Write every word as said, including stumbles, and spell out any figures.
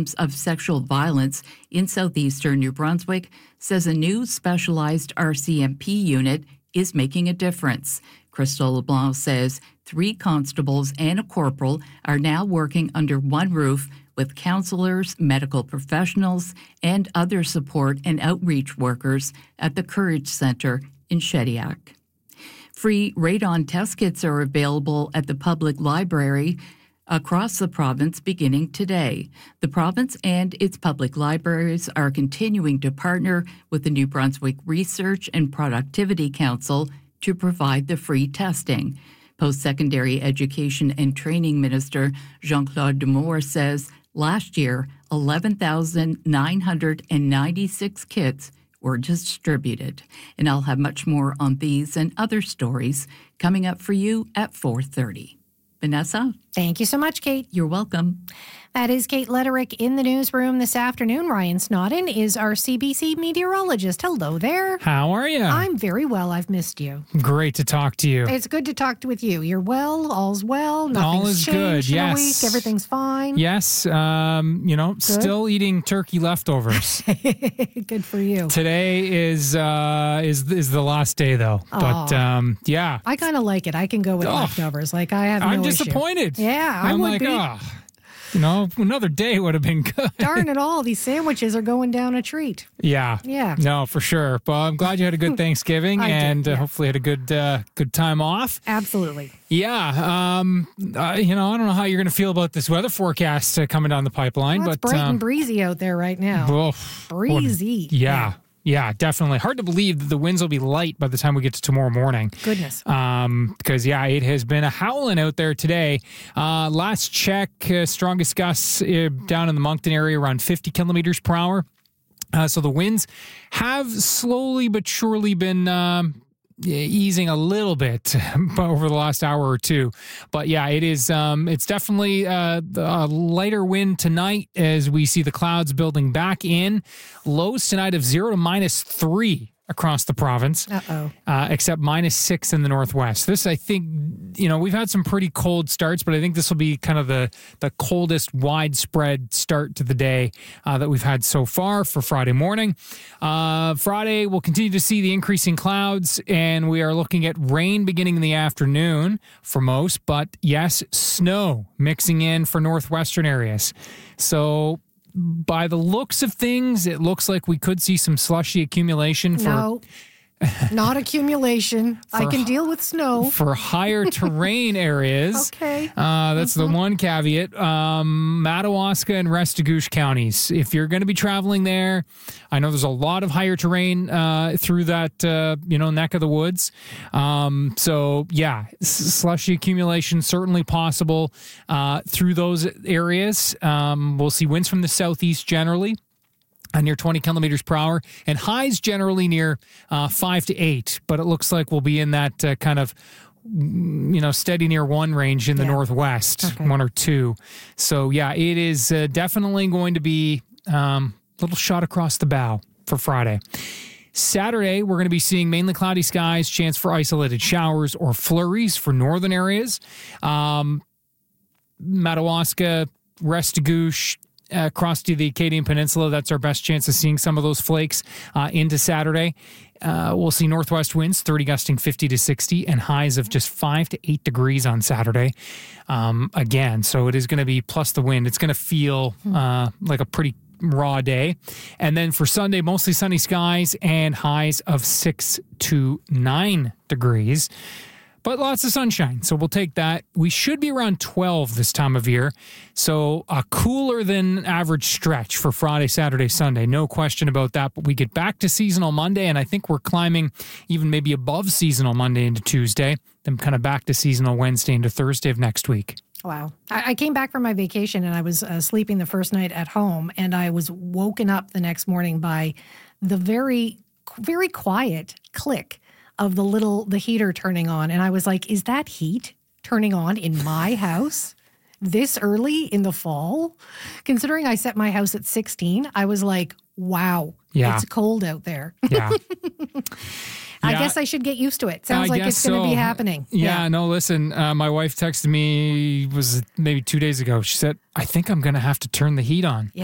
victims of sexual violence in southeastern New Brunswick says a new specialized R C M P unit is making a difference. Crystal LeBlanc says three constables and a corporal are now working under one roof with counselors, medical professionals, and other support and outreach workers at the Courage Centre in Shediac. Free radon test kits are available at the public library across the province beginning today. The province and its public libraries are continuing to partner with the New Brunswick Research and Productivity Council to provide the free testing. Post-secondary education and training minister Jean-Claude Demour says last year, eleven thousand nine hundred ninety-six kits were distributed. And I'll have much more on these and other stories coming up for you at four thirty. Vanessa? Thank you so much, Kate. You're welcome. That is Kate Letterick in the newsroom this afternoon. Ryan Snodden is our C B C meteorologist. Hello there. How are you? I'm very well. I've missed you. Great to talk to you. It's good to talk with you. You're well. All's well. Nothing's All is changed good. in Yes. a week. Everything's fine. Yes. Um, you know, good. Still eating turkey leftovers. Good for you. Today is uh, is is the last day though. Aww. But um, yeah, I kind of like it. I can go with oh, leftovers. Like I have. No I'm issue. disappointed. Yeah, I I'm would like, be. oh, you know, another day would have been good. Darn it all. These sandwiches are going down a treat. Yeah. Yeah. No, for sure. But I'm glad you had a good Thanksgiving and did, yeah. uh, hopefully had a good uh, good time off. Absolutely. Yeah. Um, uh, you know, I don't know how you're going to feel about this weather forecast uh, coming down the pipeline. Well, but it's bright um, and breezy out there right now. Well, breezy. Well, yeah. Yeah, definitely. Hard to believe that the winds will be light by the time we get to tomorrow morning. Goodness. Um, because, yeah, it has been a howling out there today. Uh, last check, uh, strongest gusts uh, down in the Moncton area around fifty kilometers per hour. Uh, so the winds have slowly but surely been um, easing a little bit over the last hour or two. But yeah, it is, um, it's definitely uh, a lighter wind tonight as we see the clouds building back in. Lows tonight of zero to minus three across the province. Uh-oh. Uh, except minus six in the northwest. This, I think, you know, we've had some pretty cold starts, but I think this will be kind of the, the coldest widespread start to the day uh, that we've had so far for Friday morning. Uh, Friday, we'll continue to see the increasing clouds, and we are looking at rain beginning in the afternoon for most, but yes, snow mixing in for northwestern areas. So by the looks of things, it looks like we could see some slushy accumulation for... No. Not accumulation. I can deal with snow. For higher terrain areas. Okay. Uh, that's mm-hmm. the one caveat. Um, Madawaska and Restigouche counties. If you're going to be traveling there, I know there's a lot of higher terrain uh, through that uh, you know neck of the woods. Um, so, yeah, slushy accumulation certainly possible uh, through those areas. Um, we'll see winds from the southeast generally. Uh, near twenty kilometers per hour, and highs generally near uh, five to eight. But it looks like we'll be in that uh, kind of, you know, steady near one range in the yeah. northwest, okay. one or two. So, yeah, it is uh, definitely going to be a um, little shot across the bow for Friday. Saturday, we're going to be seeing mainly cloudy skies, chance for isolated showers or flurries for northern areas. Um, Madawaska, Restigouche, Uh, across to the Acadian Peninsula, that's our best chance of seeing some of those flakes uh, into Saturday. Uh, we'll see northwest winds, thirty gusting fifty to sixty, and highs of just five to eight degrees on Saturday. Um, again, so it is going to be plus the wind. It's going to feel uh, like a pretty raw day. And then for Sunday, mostly sunny skies and highs of six to nine degrees. But lots of sunshine, so we'll take that. We should be around twelve this time of year, so a cooler than average stretch for Friday, Saturday, Sunday. No question about that, but we get back to seasonal Monday, and I think we're climbing even maybe above seasonal Monday into Tuesday, then kind of back to seasonal Wednesday into Thursday of next week. Wow. I came back from my vacation, and I was uh, sleeping the first night at home, and I was woken up the next morning by the very, very quiet click of the little, the heater turning on. And I was like, is that heat turning on in my house this early in the fall? Considering I set my house at sixteen, I was like, wow, yeah. It's cold out there. Yeah. I yeah. guess I should get used to it. Sounds I like it's going to so. be happening. Yeah, yeah. no, listen, uh, my wife texted me, was maybe two days ago. She said, I think I'm going to have to turn the heat on. Yeah.